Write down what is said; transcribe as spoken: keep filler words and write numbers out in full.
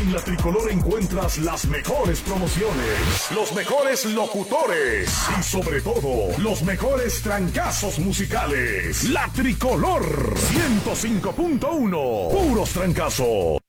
En la Tricolor encuentras las mejores promociones, los mejores locutores y sobre todo, los mejores trancazos musicales. La Tricolor ciento cinco punto uno, puros trancazos.